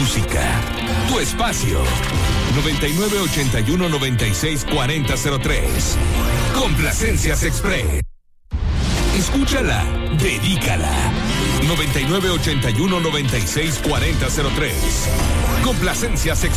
música. Tu espacio. 9981-964003. Complacencias Express. Escúchala, dedícala. 9981-964003. Complacencias Express.